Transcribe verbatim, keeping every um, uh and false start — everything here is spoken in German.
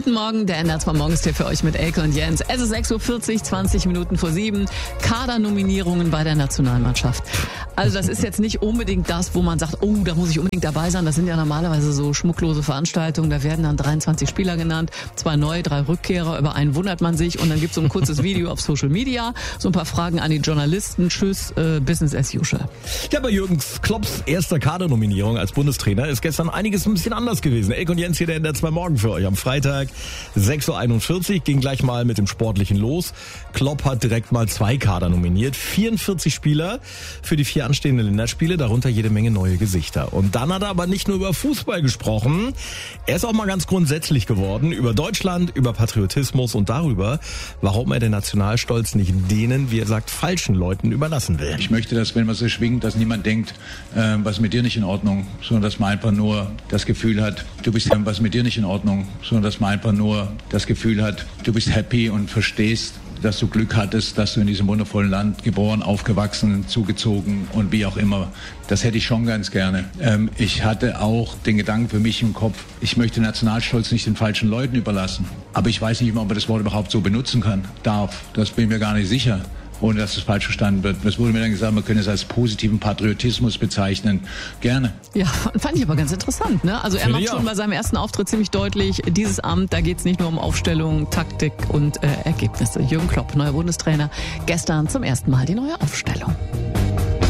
Guten Morgen, der N R zwei Morgenstipp für euch mit Elke und Jens. Es ist sechs Uhr vierzig, zwanzig Minuten vor sieben. Kadernominierungen bei der Nationalmannschaft. Also das ist jetzt nicht unbedingt das, wo man sagt, oh, da muss ich unbedingt dabei sein. Das sind ja normalerweise so schmucklose Veranstaltungen. Da werden dann dreiundzwanzig Spieler genannt, zwei neue, drei Rückkehrer. Über einen wundert man sich und dann gibt es so ein kurzes Video auf Social Media. So ein paar Fragen an die Journalisten. Tschüss, äh, Business as usual. Ja, bei Jürgen Klopps erster Kadernominierung als Bundestrainer ist gestern einiges ein bisschen anders gewesen. Elke und Jens hier, der N R zwei Morgen für euch. Am Freitag sechs Uhr einundvierzig ging gleich mal mit dem Sportlichen los. Klopp hat direkt mal zwei Kader nominiert. vierundvierzig Spieler für die vier anstehenden Länderspiele, darunter jede Menge neue Gesichter. Und dann hat er aber nicht nur über Fußball gesprochen. Er ist auch mal ganz grundsätzlich geworden. Über Deutschland, über Patriotismus und darüber, warum er den Nationalstolz nicht denen, wie er sagt, falschen Leuten überlassen will. Ich möchte, dass, wenn man so schwingt, dass niemand denkt, äh, was mit dir nicht in Ordnung, sondern dass man einfach nur das Gefühl hat, du bist was mit dir nicht in Ordnung, sondern dass man einfach nur das Gefühl hat, du bist happy und verstehst, dass du Glück hattest, dass du in diesem wundervollen Land geboren, aufgewachsen, zugezogen und wie auch immer. Das hätte ich schon ganz gerne. Ähm, ich hatte auch den Gedanken für mich im Kopf, ich möchte Nationalstolz nicht den falschen Leuten überlassen. Aber ich weiß nicht, ob man das Wort überhaupt so benutzen kann, darf. Das bin ich mir gar nicht sicher, ohne dass es falsch verstanden wird. Es wurde mir dann gesagt, man könne es als positiven Patriotismus bezeichnen. Gerne. Ja, fand ich aber ganz interessant, ne? Also er macht schon bei seinem ersten Auftritt ziemlich deutlich, dieses Amt, da geht es nicht nur um Aufstellung, Taktik und äh, Ergebnisse. Jürgen Klopp, neuer Bundestrainer, gestern zum ersten Mal die neue Aufstellung.